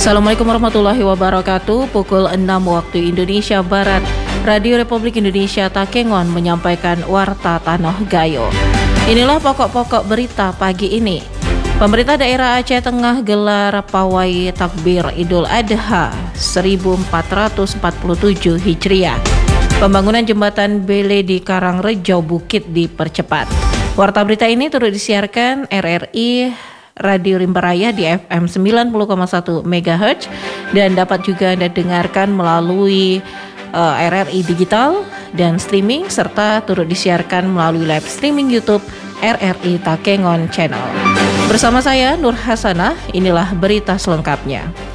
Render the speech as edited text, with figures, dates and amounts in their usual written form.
Assalamualaikum warahmatullahi wabarakatuh. Pukul 6 waktu Indonesia Barat, Radio Republik Indonesia Takengon menyampaikan Warta Tanoh Gayo. Inilah pokok-pokok berita pagi ini. Pemerintah daerah Aceh Tengah gelar pawai takbir Idul Adha 1447 Hijriah. Pembangunan jembatan Bele di Karangrejo Bukit dipercepat. Warta berita ini turut disiarkan RRI Radio Rimbaraya di FM 90,1 MHz dan dapat juga Anda dengarkan melalui RRI Digital dan streaming serta turut disiarkan melalui live streaming YouTube RRI Takengon Channel. Bersama saya Nur Hasanah, inilah berita selengkapnya.